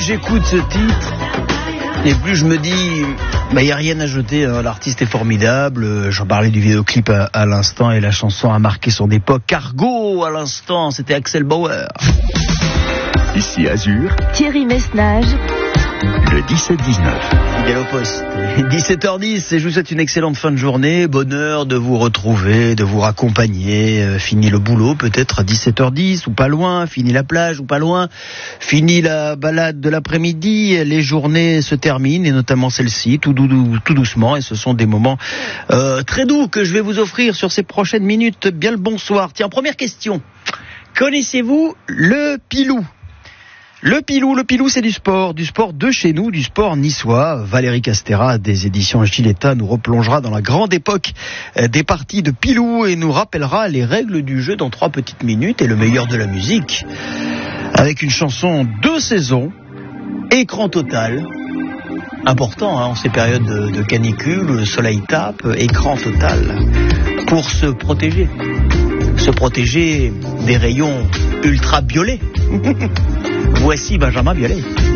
j'écoute ce titre, et plus je me dis, il n'y a rien à jeter, hein. L'artiste est formidable. J'en parlais du vidéoclip à l'instant, et la chanson a marqué son époque. Cargo à l'instant, c'était Axel Bauer. Ici Azur, Thierry Messnage, le 17-19. Fidèle au poste. 17h10, et je vous souhaite une excellente fin de journée. Bonheur de vous retrouver, de vous raccompagner. Fini le boulot peut-être à 17h10 ou pas loin. Fini la plage ou pas loin. Fini la balade de l'après-midi. Les journées se terminent, et notamment celle-ci, tout doucement. Et ce sont des moments très doux que je vais vous offrir sur ces prochaines minutes. Bien le bonsoir. Tiens, première question. Connaissez-vous le pilou ? Le pilou, c'est du sport de chez nous, du sport niçois. Valérie Castera, des éditions Giletta, nous replongera dans la grande époque des parties de pilou et nous rappellera les règles du jeu dans 3 petites minutes et le meilleur de la musique. Avec une chanson de saison, écran total. Important, hein, en ces périodes de canicule, le soleil tape, écran total. Pour se protéger des rayons ultraviolets. Voici Benjamin Biolay.